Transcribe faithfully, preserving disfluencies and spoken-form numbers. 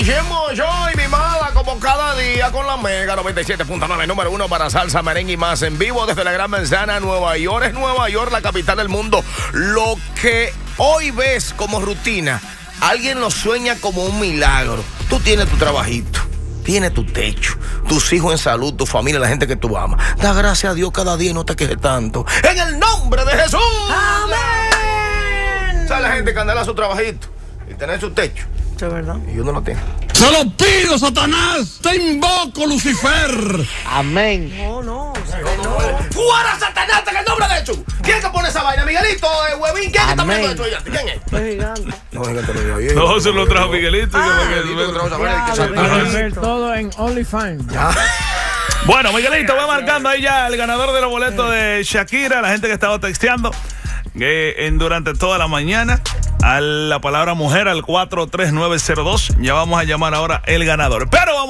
Hemos yo y mi mala como cada día con la Mega noventa y siete punto nueve, número uno para salsa, merengue y más, en vivo desde la Gran Manzana, Nueva York. Es Nueva York, la capital del mundo. Lo que hoy ves como rutina, alguien lo sueña como un milagro. Tú tienes tu trabajito, tienes tu techo, tus hijos en salud, tu familia, la gente que tú amas. Da gracias a Dios cada día y no te quejes tanto. En el nombre de Jesús. Amén. ¿Sabes la gente que andará su trabajito y tener su techo? Es verdad. Y yo no lo tengo. ¡Se lo pido, Satanás! ¡Te invoco, Lucifer! Amén. No, no, no. ¡Fuera, Satanás, en el nombre de Jesús! ¿Quién es que pone esa vaina? ¿Miguelito, eh, Huevín? ¿Quién es que está poniendo esto? ¿Quién es? Es gigante. No, gigante no digo. No, se lo trajo Miguelito. Ah, Miguelito trajo esa vaina y que Pueden ver todo en OnlyFans. Bueno, Miguelito, va marcando ahí ya el ganador de los boletos de Shakira, la gente que estaba texteando eh, en, durante toda la mañana a la palabra mujer al cuatro tres nueve cero dos. Ya vamos a llamar ahora el ganador. Pero vamos